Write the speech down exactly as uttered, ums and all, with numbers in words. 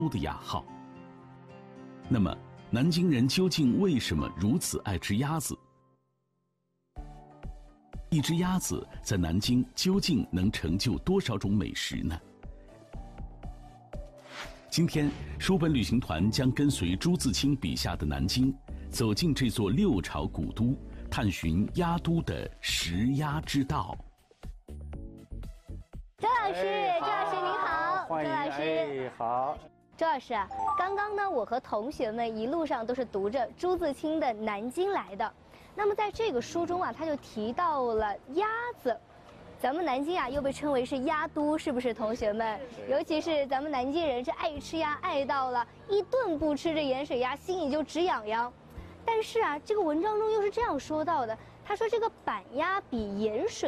的雅号。那么，南京人究竟为什么如此爱吃鸭子？一只鸭子在南京究竟能成就多少种美食呢？今天，书本旅行团将跟随朱自清笔下的南京，走进这座六朝古都，探寻鸭都的食鸭之道。 周老师， 哎、 周老师您好， 欢迎， 周老师， 哎，好。 周老师啊，刚刚呢，我和同学们一路上都是读着朱自清的《南京》来的。那么在这个书中啊，他就提到了鸭子。咱们南京啊，又被称为是鸭都，是不是，同学们？尤其是咱们南京人是爱吃鸭，爱到了一顿不吃这盐水鸭，心里就直痒痒。但是啊，这个文章中又是这样说到的，他说这个板鸭比盐水